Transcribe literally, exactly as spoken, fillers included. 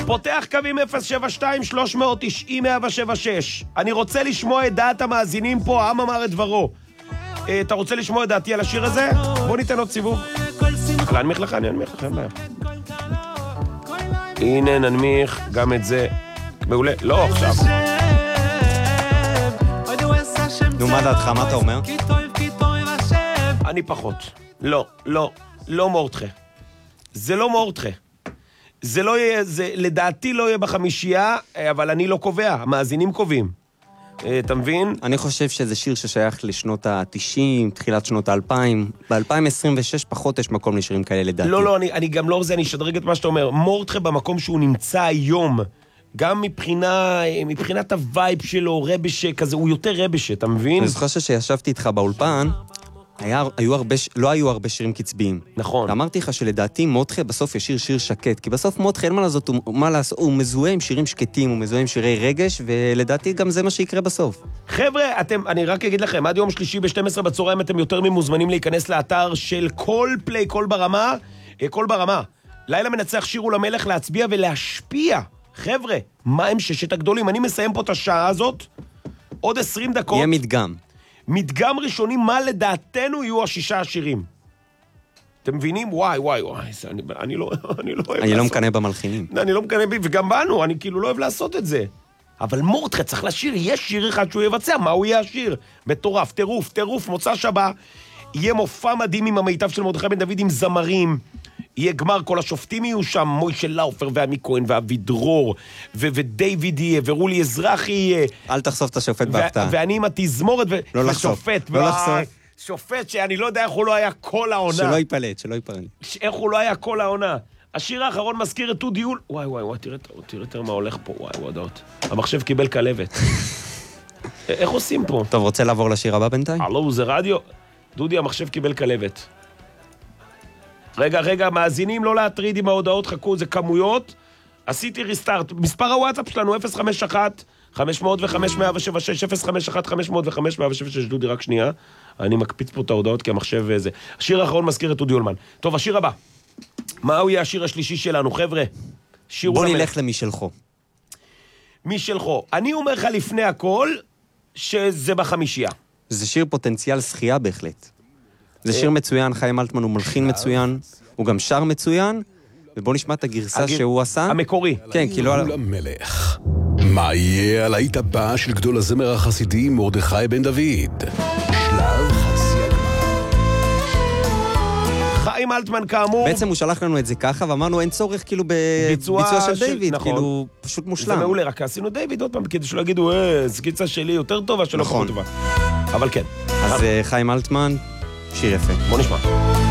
פותח קווים אפס שבע שתיים שלוש תשעים מאה שבע שש. אני רוצה לשמוע את דעת המאזינים פה, העם אמר את דברו. אתה רוצה לשמוע את דעתי על השיר הזה? בוא ניתן עוד סיבוב. להנמיך לך, אני אנמיך לך, אין בעיה. הנה ננמיך גם את זה. מעולה, לא עכשיו. נו, מה דעתך, מה אתה אומר? אני פחות. לא, לא, לא מורדכה. זה לא מורדכה. זה לא יהיה, זה לדעתי לא יהיה בחמישייה, אבל אני לא קובע, המאזינים קובעים. אתה מבין? אני חושב שזה שיר ששייך לשנות ה-תשעים, תחילת שנות ה-אלפיים. ב-אלפיים עשרים ושש פחות יש מקום לשירים כאלה לדעתי. לא, לא, אני, אני גם לא זה, אני אשדרג את מה שאתה אומר. מורדכה במקום שהוא נמצא היום, גם מבחינה, מבחינת הווייב שלו, רבש כזה, הוא יותר רבש, אתה מבין? אני זוכר שישבתי איתך באולפן, היה, היו הרבה, לא היו הרבה שירים קצביים. נכון. אמרתי לך שלדעתי מורדכה בסוף ישיר שיר שקט, כי בסוף מורדכה אין מה לעשות, הוא, מה לעשות, הוא מזוהה עם שירים שקטים, הוא מזוהה עם שירי רגש, ולדעתי גם זה מה שיקרה בסוף. חבר'ה, אתם, אני רק אגיד לכם, עד יום שלישי ב-שתים עשרה בצהריים אתם יותר ממוזמנים להיכנס לאתר של כל פליי, כל ברמה, כל ברמה. לילה מנצח שירו למלך להצביע ולהשפיע. חבר'ה, מה הם ששת הגדולים? אני מסיים פה את השעה הזאת, עוד עשרים דקות. יהיה מדגם. מדגם ראשוני, מה לדעתנו יהיו השישה השירים. אתם מבינים? וואי, וואי, וואי, זה, אני, אני לא, אני לא אוהב אני לעשות. לא מקנה במלחינים. אני לא מקנה בי, וגם בנו, אני כאילו לא אוהב לעשות את זה. אבל מורדכה צריך לשיר, יש שיר אחד שהוא יבצע, מה הוא יהיה השיר? מטורף, טירוף, טירוף, מוצא שבה, יהיה מופע מדהים עם המיטב של מרדכי בן דוד עם זמרים, יהיה גמר, כל השופטים יהיו שם, מוישה לאופר ועמי כהן ואבי דרור, ו- ודייוויד יהיה, ורולי אזרחי יהיה. אל תחשוף את השופט בהפתעה. ואני עם התזמורת, ו- לא לחשוף, ושופט, לא לחשוף. שופט שאני לא יודע איך הוא לא היה כל העונה. שלא ייפלט, שלא ייפלט. איך הוא לא היה כל העונה. השיר האחרון מזכיר את אודי אול. וואי וואי וואי, תראה, תראה, תראה מה הולך פה, וואי וואדות. המחשב קיבל כלבת. איך עושים פה? טוב, רוצה לעבור לשיר הבא בינתיים? הלו, זה רדיו. דודי, המחשב קיבל כלבת. רגע, רגע, מאזינים, לא להטריד עם ההודעות, חכו, זה כמויות. עשיתי ריסטארט. מספר הוואטסאפ שלנו, אפס חמש אחת חמש אפס חמש מאה שבע שש, אפס חמש אחת חמש אפס חמש מאה שבע שש, דודי, רק שנייה. אני מקפיץ פה את ההודעות כי המחשב זה. השיר האחרון מזכיר את אודי אולמן. טוב, השיר הבא. מהו יהיה השיר השלישי שלנו, חבר'ה? בוא נלך למשלחו. משלחו. אני אומר לך לפני הכל שזה בחמישייה. זה שיר פוטנציאל שחייה בהחלט. זה שיר מצוין, חיים אלטמן הוא מלחין מצוין, הוא גם שר מצוין, ובוא נשמע את הגרסה שהוא עשה. המקורי. כן, כי לא... למלך. מה יהיה הלהיט הבא של גדול הזמר החסידי מרדכי בן דוד? שלב חצי הגמר. חיים אלטמן כאמור. בעצם הוא שלח לנו את זה ככה, ואמרנו אין צורך כאילו בביצוע של דיוויד, כאילו פשוט מושלם. זה מעולה, רק עשינו דיוויד עוד פעם, כדי שלא יגידו, אה, סקיצה שלי יותר טובה, שלא פחות טובה. אבל כן. אז חיים אלטמן, שיר יפה. בוא נשמע.